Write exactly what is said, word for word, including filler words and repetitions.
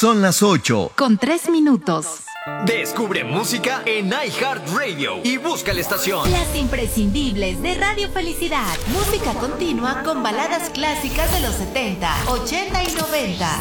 Son las ocho. Con tres minutos. Descubre música en iHeartRadio y busca la estación. Las imprescindibles de Radio Felicidad. Música continua con baladas clásicas de los setenta, ochenta y noventa.